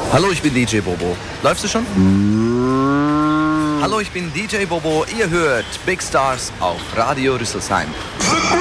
Hallo, ich bin DJ Bobo. Läufst du schon? Hallo, ich bin DJ Bobo. Ihr hört Big Stars auf Radio Rüsselsheim.